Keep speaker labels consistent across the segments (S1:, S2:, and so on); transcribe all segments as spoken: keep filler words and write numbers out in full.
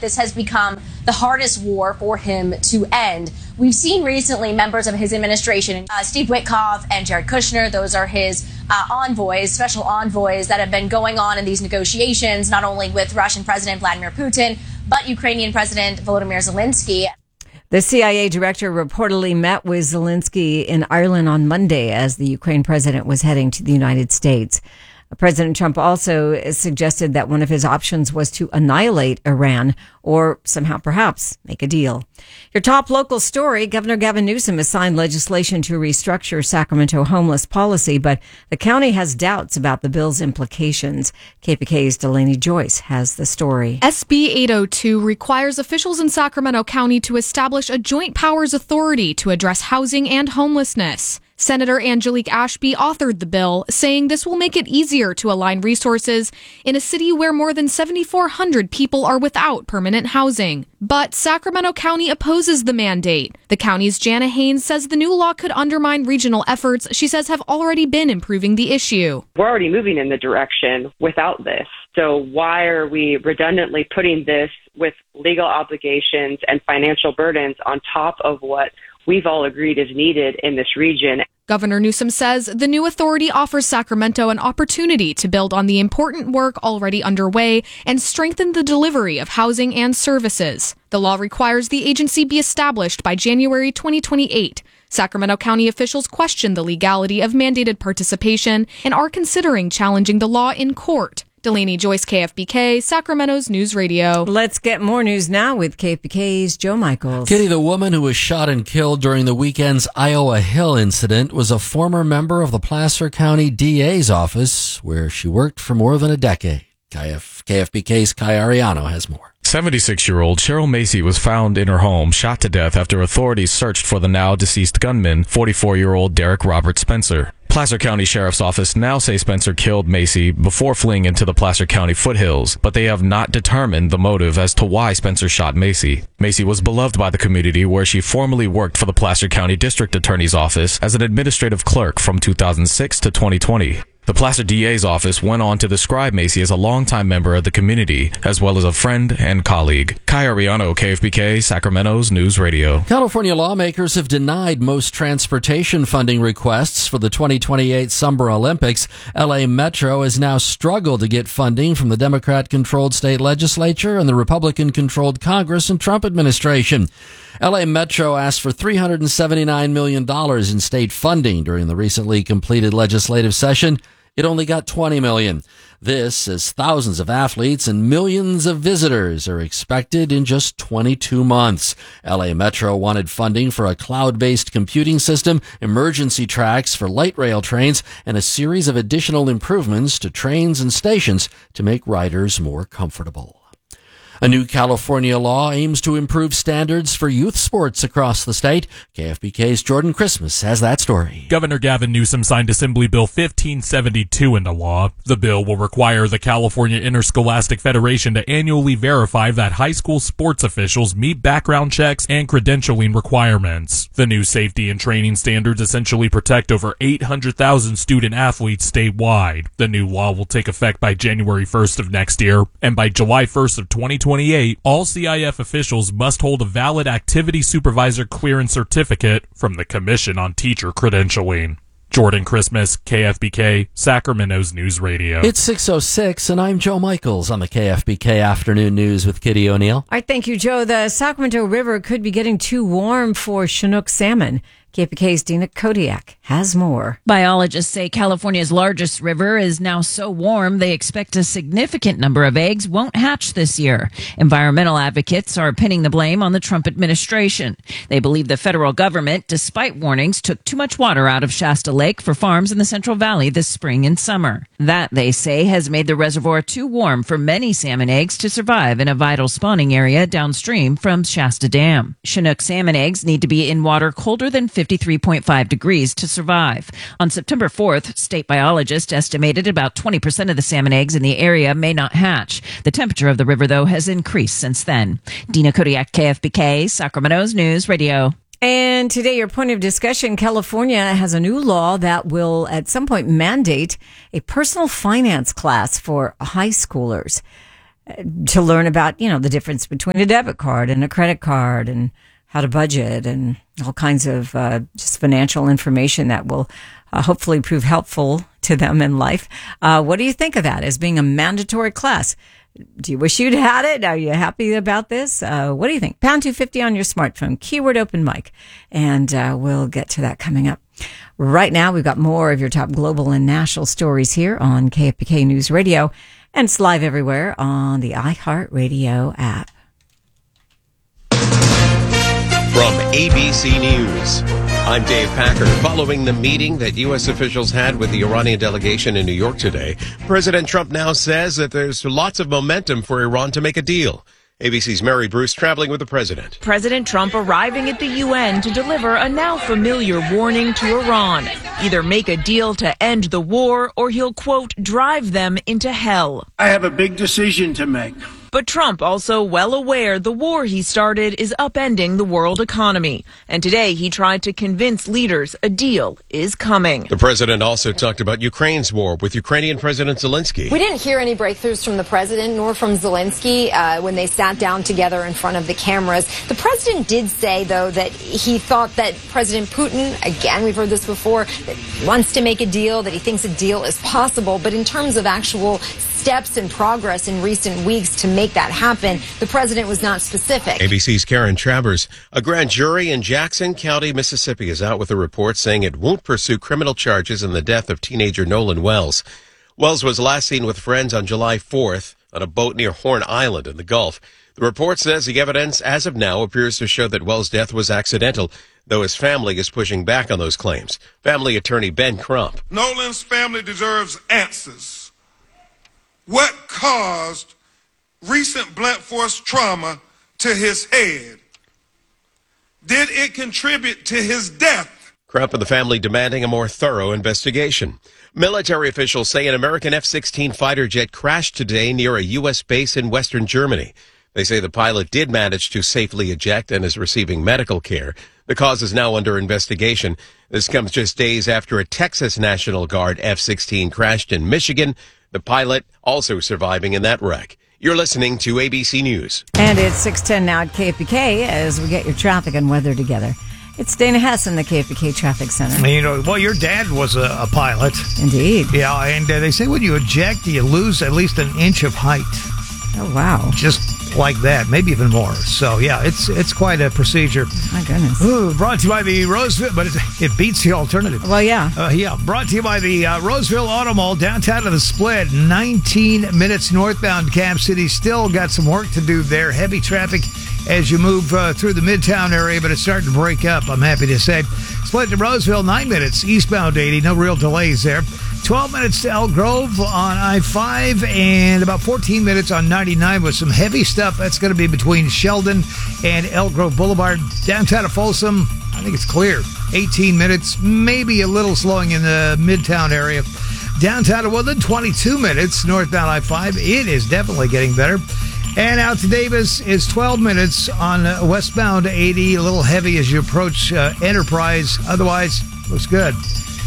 S1: this has become the hardest war for him to end. We've seen recently members of his administration, uh, Steve Witkoff and Jared Kushner, those are his uh, envoys, special envoys that have been going on in these negotiations, not only with Russian President Vladimir Putin, but Ukrainian President Volodymyr Zelensky.
S2: The C I A director reportedly met with Zelensky in Ireland on Monday as the Ukraine president was heading to the United States. President Trump also suggested that one of his options was to annihilate Iran or somehow perhaps make a deal. Your top local story, Governor Gavin Newsom has signed legislation to restructure Sacramento homeless policy, but the county has doubts about the bill's implications. K P K's Delaney Joyce has the story.
S3: S B eight oh two requires officials in Sacramento County to establish a joint powers authority to address housing and homelessness. Senator Angelique Ashby authored the bill, saying this will make it easier to align resources in a city where more than seven thousand four hundred people are without permanent housing. But Sacramento County opposes the mandate. The county's Jana Haynes says the new law could undermine regional efforts she says have already been improving the issue.
S4: We're already moving in the direction without this. So why are we redundantly putting this with legal obligations and financial burdens on top of what we've all agreed is needed in this region?
S3: Governor Newsom says the new authority offers Sacramento an opportunity to build on the important work already underway and strengthen the delivery of housing and services. The law requires the agency be established by January twenty twenty-eight. Sacramento County officials question the legality of mandated participation and are considering challenging the law in court. Delaney Joyce, K F B K, Sacramento's News Radio.
S2: Let's get more news now with K F B K's Joe Michaels.
S5: Kitty, the woman who was shot and killed during the weekend's Iowa Hill incident was a former member of the Placer County D A's office, where she worked for more than a decade. K F B K's Kai Ariano has more.
S6: seventy-six-year-old Cheryl Macy was found in her home, shot to death after authorities searched for the now deceased gunman, forty-four-year-old Derek Robert Spencer. Placer County Sheriff's Office now say Spencer killed Macy before fleeing into the Placer County foothills, but they have not determined the motive as to why Spencer shot Macy. Macy was beloved by the community, where she formerly worked for the Placer County District Attorney's Office as an administrative clerk from two thousand six to twenty twenty. The Placer D A's office went on to describe Macy as a longtime member of the community, as well as a friend and colleague. Kai Ariano, K F B K, Sacramento's News Radio.
S5: California lawmakers have denied most transportation funding requests for the twenty twenty-eight Summer Olympics. L A Metro has now struggled to get funding from the Democrat-controlled state legislature and the Republican-controlled Congress and Trump administration. L A Metro asked for three hundred seventy-nine million dollars in state funding during the recently completed legislative session. It only got twenty million dollars. This, as thousands of athletes and millions of visitors are expected in just twenty-two months. L A Metro wanted funding for a cloud-based computing system, emergency tracks for light rail trains, and a series of additional improvements to trains and stations to make riders more comfortable. A new California law aims to improve standards for youth sports across the state. K F B K's Jordan Christmas has that story.
S7: Governor Gavin Newsom signed Assembly Bill fifteen seventy-two into law. The bill will require the California Interscholastic Federation to annually verify that high school sports officials meet background checks and credentialing requirements. The new safety and training standards essentially protect over eight hundred thousand student athletes statewide. The new law will take effect by January first of next year, and by July first of twenty twenty-eight, all C I F officials must hold a valid activity supervisor clearance certificate from the Commission on Teacher Credentialing. Jordan Christmas, K F B K, Sacramento's News Radio.
S5: It's six oh six, and I'm Joe Michaels on the K F B K Afternoon News with Kitty O'Neill.
S2: All right, thank you, Joe. The Sacramento River could be getting too warm for Chinook salmon. K F B K's Dina Kodiak has more.
S8: Biologists say California's largest river is now so warm they expect a significant number of eggs won't hatch this year. Environmental advocates are pinning the blame on the Trump administration. They believe the federal government, despite warnings, took too much water out of Shasta Lake for farms in the Central Valley this spring and summer. That, they say, has made the reservoir too warm for many salmon eggs to survive in a vital spawning area downstream from Shasta Dam. Chinook salmon eggs need to be in water colder than fifty-three point five degrees to survive. On September fourth, state biologists estimated about twenty percent of the salmon eggs in the area may not hatch. The temperature of the river, though, has increased since then. Dina Kodiak, K F B K, Sacramento's News Radio.
S2: And today, your point of discussion, California has a new law that will at some point mandate a personal finance class for high schoolers. to learn about, you know, the difference between a debit card and a credit card and how to budget and all kinds of uh, just financial information that will uh, hopefully prove helpful to them in life. Uh, what do you think of that as being a mandatory class? Do you wish you'd had it? Are you happy about this? Uh, what do you think? Pound two fifty on your smartphone, keyword open mic, and uh, we'll get to that coming up. Right now, we've got more of your top global and national stories here on K F B K News Radio, and it's live everywhere on the iHeartRadio app.
S9: From A B C News, I'm Dave Packer. Following the meeting that U S officials had with the Iranian delegation in New York today, President Trump now says that there's lots of momentum for Iran to make a deal. A B C's Mary Bruce traveling with the president.
S10: President Trump arriving at the U N to deliver a now familiar warning to Iran. Either make a deal to end the war or he'll, quote, drive them into hell.
S11: I have a big decision to make.
S10: But Trump also well aware the war he started is upending the world economy. And today he tried to convince leaders a deal is coming.
S9: The president also talked about Ukraine's war with Ukrainian President Zelensky.
S12: We didn't hear any breakthroughs from the president nor from Zelensky uh, when they sat down together in front of the cameras. The president did say, though, that he thought that President Putin, again, we've heard this before, that he wants to make a deal, that he thinks a deal is possible. But in terms of actual steps and progress in recent weeks to make that happen, the president was not specific.
S9: A B C's Karen Travers. A grand jury in Jackson County, Mississippi is out with a report saying it won't pursue criminal charges in the death of teenager Nolan Wells. Wells was last seen with friends on July fourth on a boat near Horn Island in the Gulf. The report says the evidence as of now appears to show that Wells' death was accidental, though his family is pushing back on those claims. Family attorney Ben Crump.
S13: Nolan's family deserves answers. What caused recent blunt force trauma to his head? Did it contribute to his death?
S9: Crump and the family demanding a more thorough investigation. Military officials say an American F sixteen fighter jet crashed today near a U S base in western Germany. They say the pilot did manage to safely eject and is receiving medical care. The cause is now under investigation. This comes just days after a Texas National Guard F sixteen crashed in Michigan. The pilot also surviving in that wreck. You're listening to A B C News.
S2: And it's six ten now at K F B K as we get your traffic and weather together. It's Dana Hess in the K F B K Traffic Center.
S14: You know, well, your dad was a, a pilot.
S2: Indeed.
S14: Yeah, and uh, they say when you eject, you lose at least an inch of height.
S2: Oh, wow.
S14: Just like that, maybe even more. So, yeah, it's it's quite a procedure.
S2: My goodness.
S14: Ooh, brought to you by the Roseville, but it, it beats the alternative.
S2: Well, yeah.
S14: Uh, yeah, brought to you by the uh, Roseville Auto Mall, downtown of the Split, nineteen minutes northbound Cap City. Still got some work to do there. Heavy traffic as you move uh, through the Midtown area, but it's starting to break up, I'm happy to say. Split to Roseville, nine minutes, eastbound eighty, no real delays there. twelve minutes to Elk Grove on I five, and about fourteen minutes on ninety-nine with some heavy stuff. That's going to be between Sheldon and Elk Grove Boulevard. Downtown of Folsom, I think it's clear. eighteen minutes, maybe a little slowing in the Midtown area. Downtown of Woodland, twenty-two minutes, northbound I five. It is definitely getting better. And out to Davis is twelve minutes on uh, westbound eighty, a little heavy as you approach uh, Enterprise. Otherwise, looks good.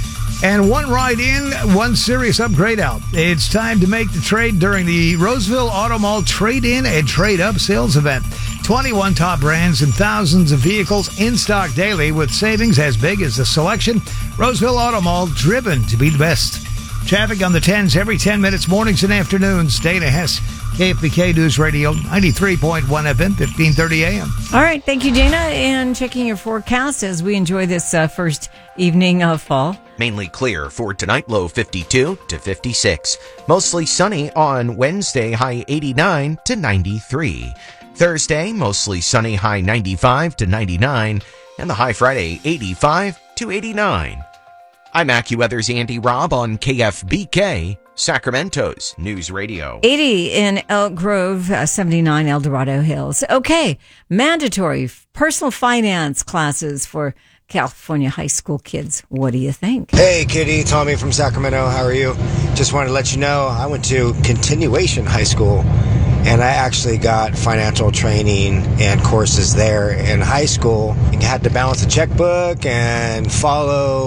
S14: And one ride in, one serious upgrade out. It's time to make the trade during the Roseville Auto Mall Trade-In and Trade-Up sales event. twenty-one top brands and thousands of vehicles in stock daily with savings as big as the selection. Roseville Auto Mall, driven to be the best. Traffic on the tens every ten minutes, mornings and afternoons. Dana Hess, K F B K News Radio, ninety-three point one F M, fifteen thirty A M.
S2: All right, thank you, Dana. And checking your forecast as we enjoy this uh, first evening of fall.
S15: Mainly clear for tonight, low fifty-two to fifty-six. Mostly sunny on Wednesday, high eighty-nine to ninety-three. Thursday, mostly sunny, high ninety-five to ninety-nine. And the high Friday, eighty-five to eighty-nine. I'm AccuWeather's Andy Robb on K F B K, Sacramento's News Radio.
S2: eighty in Elk Grove, uh, seventy-nine El Dorado Hills. Okay, mandatory personal finance classes for California high school kids. What do you think?
S16: Hey, Kitty, Tommy from Sacramento. How are you? Just wanted to let you know I went to Continuation High School, and I actually got financial training and courses there in high school. You had to balance a checkbook and follow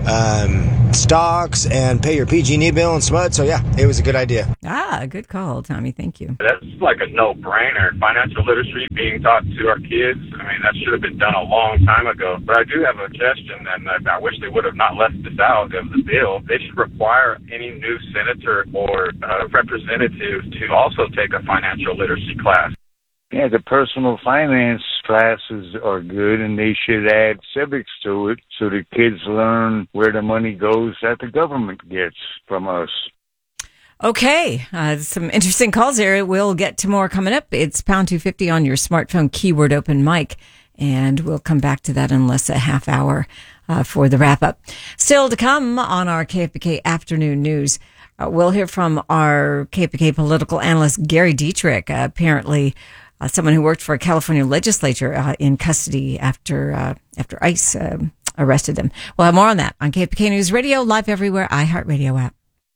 S16: um, stocks and pay your P G and E bill and S M U D. So yeah, it was a good idea.
S2: Ah, good call, Tommy. Thank you.
S17: That's like a no-brainer. Financial literacy being taught to our kids, I mean, that should have been done a long time ago. But I do have a suggestion, and I wish they would have not left this out of the bill. They should require any new senator or uh, representative to also take a financial literacy class.
S18: Yeah, the personal finance classes are good, and they should add civics to it so the kids learn where the money goes that the government gets from us.
S2: Okay, uh, some interesting calls here. We'll get to more coming up. It's pound two fifty on your smartphone, keyword open mic, and we'll come back to that in less than a half hour uh, for the wrap-up. Still to come on our K F B K Afternoon News. Uh, we'll hear from our K F B K political analyst, Gary Dietrich, uh, apparently uh, someone who worked for a California legislature uh, in custody after uh, after ICE uh, arrested them. We'll have more on that on K F B K News Radio, live everywhere, iHeartRadio app.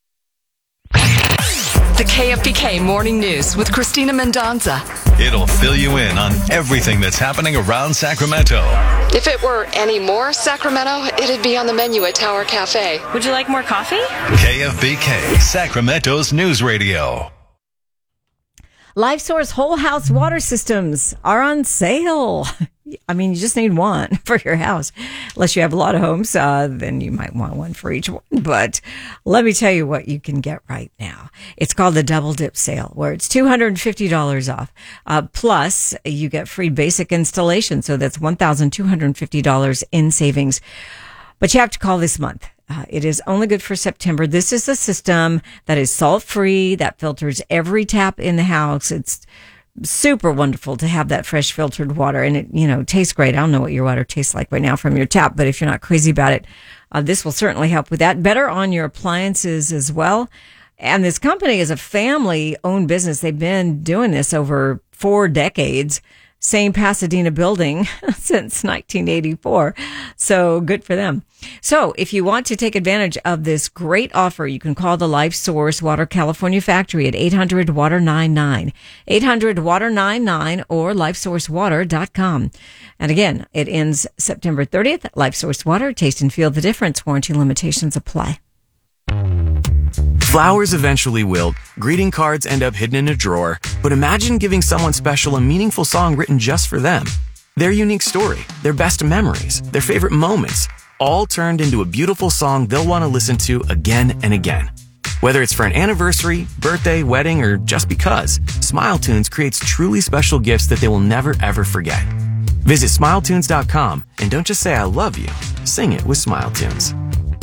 S19: The K F B K Morning News with Christina Mendonza.
S20: It'll fill you in on everything that's happening around Sacramento.
S19: If it were any more Sacramento, it'd be on the menu at Tower Cafe. Would you like more coffee?
S20: K F B K, Sacramento's news radio.
S2: LifeSource Whole House Water Systems are on sale. I mean, you just need one for your house. Unless you have a lot of homes, uh, then you might want one for each one. But let me tell you what you can get right now. It's called the Double Dip Sale, where it's two hundred fifty dollars off. Uh, plus, you get free basic installation. So that's one thousand two hundred fifty dollars in savings. But you have to call this month. Uh, it is only good for September. This is a system that is salt-free, that filters every tap in the house. It's super wonderful to have that fresh filtered water, and it, you know, tastes great. I don't know what your water tastes like right now from your tap, but if you're not crazy about it, uh, this will certainly help with that. Better on your appliances as well. And this company is a family-owned business. They've been doing this over four decades. Same Pasadena building since nineteen eighty-four. So good for them. So if you want to take advantage of this great offer, you can call the LifeSource Water California factory at eight hundred water ninety-nine, eight hundred water ninety-nine, or life source water dot com. And again, it ends September thirtieth. LifeSource Water, taste and feel the difference. Warranty limitations apply.
S21: Flowers eventually wilt, greeting cards end up hidden in a drawer, but imagine giving someone special a meaningful song written just for them. Their unique story, their best memories, their favorite moments, all turned into a beautiful song they'll want to listen to again and again. Whether it's for an anniversary, birthday, wedding, or just because, SmileTunes creates truly special gifts that they will never ever forget. Visit smile tunes dot com and don't just say I love you, sing it with SmileTunes.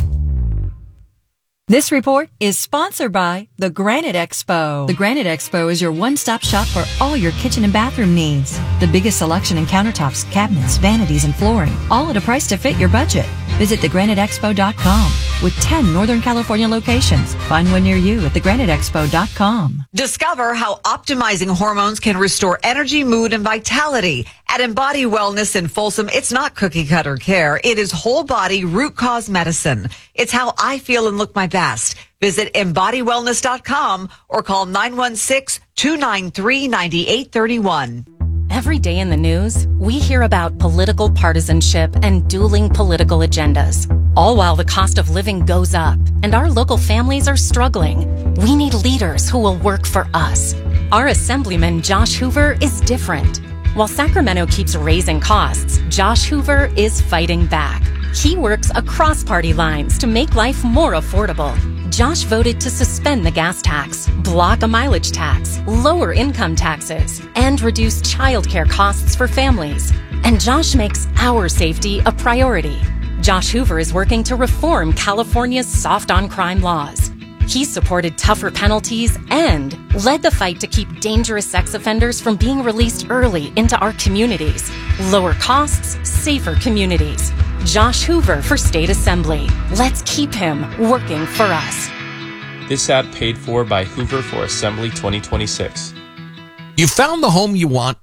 S22: This report is sponsored by the Granite Expo. The Granite Expo is your one-stop shop for all your kitchen and bathroom needs. The biggest selection in countertops, cabinets, vanities, and flooring, all at a price to fit your budget. Visit the granite expo dot com with ten Northern California locations. Find one near you at the granite expo dot com.
S23: Discover how optimizing hormones can restore energy, mood, and vitality. At Embody Wellness in Folsom, it's not cookie cutter care. It is whole body root cause medicine. It's how I feel and look my best. Visit embody wellness dot com or call nine one six, two nine three, nine eight three one.
S24: Every day in the news, we hear about political partisanship and dueling political agendas, all while the cost of living goes up and our local families are struggling. We need leaders who will work for us. Our Assemblyman Josh Hoover is different. While Sacramento keeps raising costs, Josh Hoover is fighting back. He works across party lines to make life more affordable. Josh voted to suspend the gas tax, block a mileage tax, lower income taxes, and reduce childcare costs for families. And Josh makes our safety a priority. Josh Hoover is working to reform California's soft-on-crime laws. He supported tougher penalties and led the fight to keep dangerous sex offenders from being released early into our communities. Lower costs, safer communities. Josh Hoover for State Assembly. Let's keep him working for us.
S25: This ad paid for by Hoover for Assembly twenty twenty-six.
S26: You found the home you want,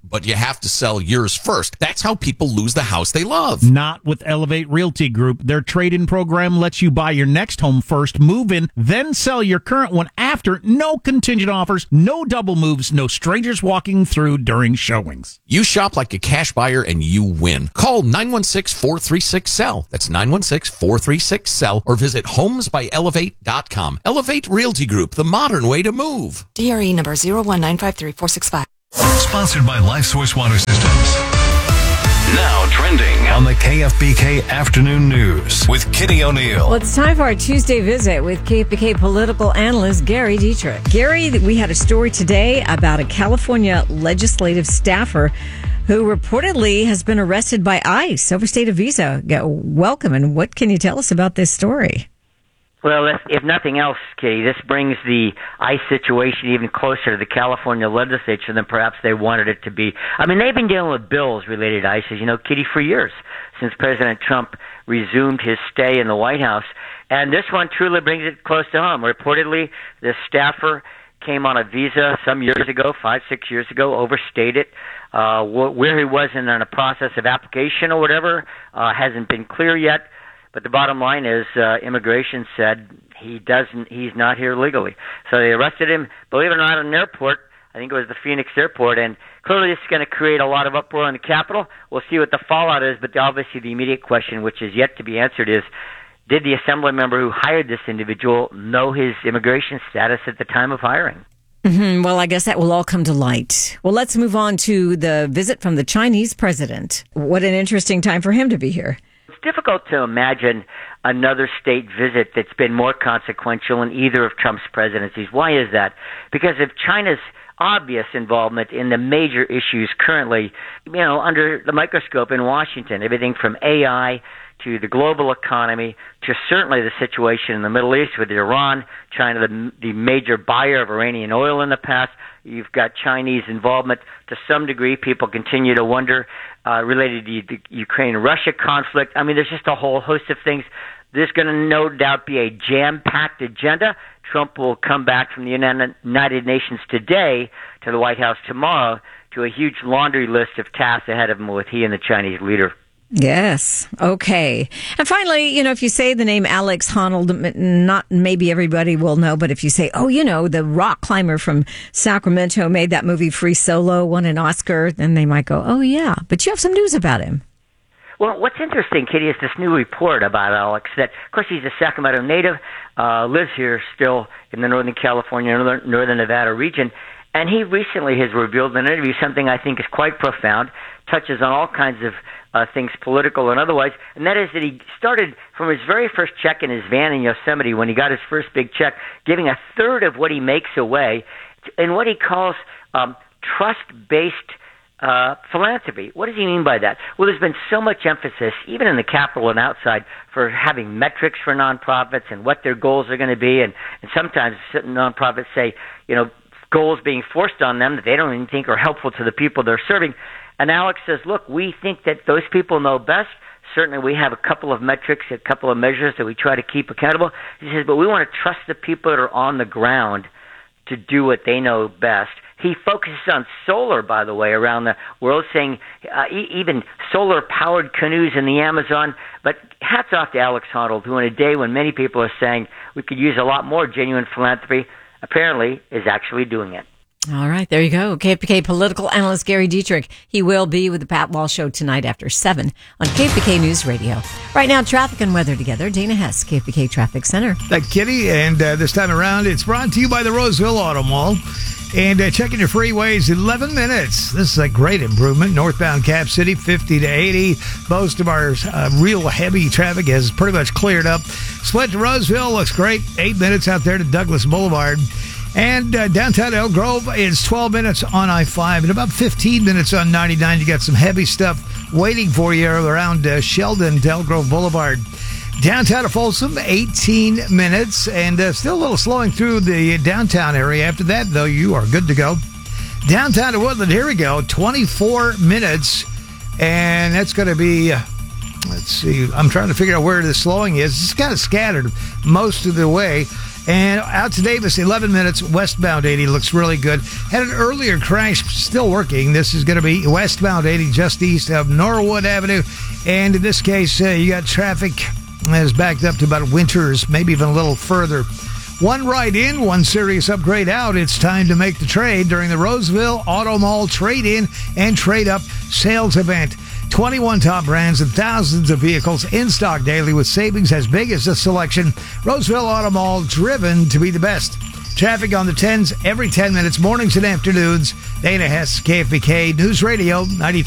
S1: but you have to sell yours first. That's how people lose the house they love.
S3: Not with Elevate Realty Group. Their trade-in program lets you buy your next home first, move in, then sell your current one after. No contingent offers, no double moves, no strangers walking through during showings.
S1: You shop like a cash buyer and you win. Call nine one six, four three six, S E L L. That's nine one six, four three six, S E L L or visit homes by elevate dot com. Elevate Realty Group, the modern way to move.
S4: D R E number zero one nine five three four six five.
S20: Sponsored by Life Source Water Systems. Now trending on the K F B K Afternoon News with Kitty O'Neill.
S2: Well, it's time for our Tuesday visit with K F B K political analyst Gary Dietrich. Gary, we had a story today about a California legislative staffer who reportedly has been arrested by ICE, overstayed a visa. Welcome, and what can you tell us about this story?
S6: Well, if, if nothing else, Kitty, this brings the ICE situation even closer to the California legislature than perhaps they wanted it to be. I mean, they've been dealing with bills related to ICE, as you know, Kitty, for years, since President Trump resumed his stay in the White House. And this one truly brings it close to home. Reportedly, the staffer came on a visa some years ago, five, six years ago, overstayed it. Uh, wh- where he was in a process of application or whatever uh, hasn't been clear yet. But the bottom line is, uh, immigration said he doesn't, he's not here legally. So they arrested him, believe it or not, at an airport. I think it was the Phoenix airport. And clearly this is going to create a lot of uproar in the Capitol. We'll see what the fallout is. But obviously the immediate question, which is yet to be answered, is did the assembly member who hired this individual know his immigration status at the time of hiring?
S2: Mm-hmm. Well, I guess that will all come to light. Well, let's move on to the visit from the Chinese president. What an interesting time for him to be here.
S6: It's difficult to imagine another state visit that's been more consequential in either of Trump's presidencies. Why is that? Because of China's obvious involvement in the major issues currently, you know, under the microscope in Washington, everything from A I to the global economy to certainly the situation in the Middle East with Iran, China, the, the major buyer of Iranian oil in the past. You've got Chinese involvement to some degree. People continue to wonder uh, related to the Ukraine-Russia conflict. I mean, there's just a whole host of things. There's going to no doubt be a jam-packed agenda. Trump will come back from the United Nations today to the White House tomorrow to a huge laundry list of tasks ahead of him with he and the Chinese leader.
S2: Yes. Okay. And finally, you know, if you say the name Alex Honnold, not maybe everybody will know, but if you say, oh, you know, the rock climber from Sacramento made that movie Free Solo, won an Oscar, then they might go, oh, yeah. But you have some news about him.
S6: Well, what's interesting, Kitty, is this new report about Alex that, of course, he's a Sacramento native, uh, lives here still in the Northern California, Northern, Northern Nevada region. And he recently has revealed in an interview something I think is quite profound, touches on all kinds of uh, things, political and otherwise, and that is that he started from his very first check in his van in Yosemite when he got his first big check, giving a third of what he makes away in what he calls um, trust-based uh, philanthropy. What does he mean by that? Well, there's been so much emphasis, even in the Capitol and outside, for having metrics for nonprofits and what their goals are going to be, and, and sometimes certain nonprofits say, you know, goals being forced on them that they don't even think are helpful to the people they're serving. And Alex says, look, we think that those people know best. Certainly we have a couple of metrics, a couple of measures that we try to keep accountable. He says, but we want to trust the people that are on the ground to do what they know best. He focuses on solar, by the way, around the world, saying uh, e- even solar-powered canoes in the Amazon. But hats off to Alex Honnold, who in a day when many people are saying we could use a lot more genuine philanthropy, apparently is actually doing it.
S2: All right, there you go. K F B K political analyst Gary Dietrich. He will be with the Pat Wall Show tonight after seven on K F B K News Radio. Right now, traffic and weather together. Dana Hess, K F B K Traffic Center.
S14: Thank Kitty, and uh, this time around, it's brought to you by the Roseville Auto Mall. And uh, checking your freeways, eleven minutes. This is a great improvement. Northbound Cap City, fifty to eighty. Most of our uh, real heavy traffic has pretty much cleared up. Split to Roseville looks great. Eight minutes out there to Douglas Boulevard. And uh, downtown Elk Grove is twelve minutes on I five and about fifteen minutes on ninety-nine. You got some heavy stuff waiting for you around uh, Sheldon to Elk Grove Boulevard. Downtown to Folsom, eighteen minutes, and uh, still a little slowing through the downtown area. After that, though, you are good to go. Downtown to Woodland, here we go, twenty-four minutes, and that's going to be, uh, let's see, I'm trying to figure out where the slowing is. It's kind of scattered most of the way. And out to Davis, eleven minutes, westbound eighty looks really good. Had an earlier crash, still working. This is going to be westbound eighty just east of Norwood Avenue. And in this case, uh, you got traffic that's backed up to about Winters, maybe even a little further. One ride in, one serious upgrade out. It's time to make the trade during the Roseville Auto Mall Trade-In and Trade-Up sales event. twenty-one top brands and thousands of vehicles in stock daily with savings as big as the selection. Roseville Auto Mall, driven to be the best. Traffic on the tens every ten minutes, mornings and afternoons. Dana Hess, K F B K News Radio ninety-three.